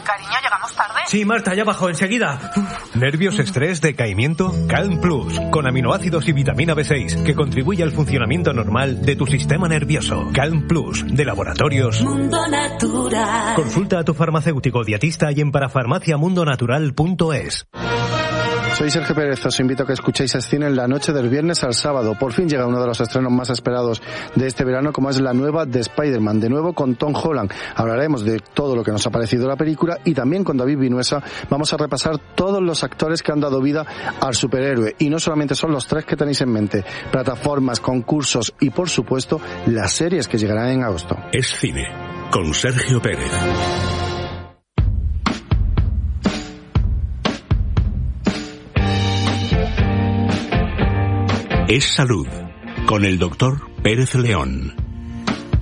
Cariño, ¿llegamos tarde? Sí, Marta, ya bajo, enseguida. ¿Nervios, estrés, decaimiento? Calm Plus, con aminoácidos y vitamina B6, que contribuye al funcionamiento normal de tu sistema nervioso. Calm Plus, de Laboratorios Mundo Natural. Consulta a tu farmacéutico dietista y en parafarmaciamundonatural.es. Soy Sergio Pérez, os invito a que escuchéis Cine en la noche del viernes al sábado. Por fin llega uno de los estrenos más esperados de este verano, como es la nueva de Spider-Man, de nuevo con Tom Holland. Hablaremos de todo lo que nos ha parecido la película y también con David Vinuesa vamos a repasar todos los actores que han dado vida al superhéroe. Y no solamente son los 3 que tenéis en mente, plataformas, concursos y por supuesto las series que llegarán en agosto. Es Cine, con Sergio Pérez. Es Salud, con el doctor Pérez León.